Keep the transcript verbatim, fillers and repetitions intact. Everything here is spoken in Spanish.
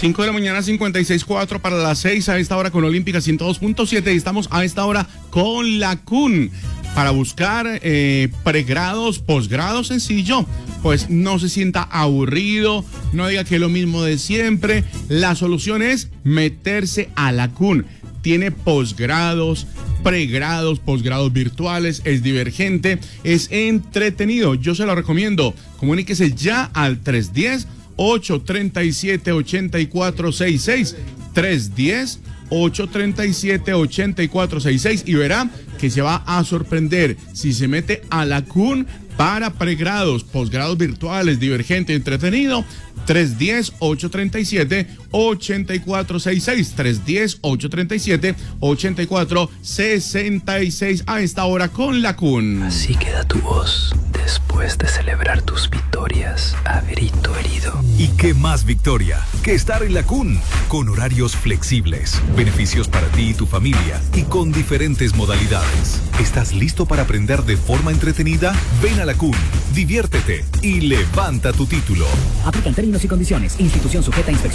cinco de la mañana, cincuenta y seis, cuatro para las seis, a esta hora con Olímpica ciento dos punto siete y estamos a esta hora con la C U N para buscar eh, pregrados, posgrados sencillo. Pues no se sienta aburrido, no diga que es lo mismo de siempre. La solución es meterse a la C U N. Tiene posgrados, pregrados, posgrados virtuales, es divergente, es entretenido. Yo se lo recomiendo. Comuníquese ya al tres uno cero, ocho tres siete, ocho cuatro seis seis. tres uno cero, ocho tres siete, ocho cuatro seis seis y verá que se va a sorprender si se mete a la C U N para pregrados, posgrados virtuales, divergente, entretenido. tres uno cero, ocho tres siete, ocho cuatro seis seis. tres uno cero, ocho tres siete, ocho cuatro seis seis a esta hora con la C U N. Así queda tu voz después de celebrar tus victorias a grito herido. ¿Y qué más victoria que estar en la C U N? Con horarios flexibles, beneficios para ti y tu familia y con diferentes modalidades. ¿Estás listo para aprender de forma entretenida? Ven a la C U N, diviértete y levanta tu título. Aplican términos y condiciones. Institución sujeta a inspección.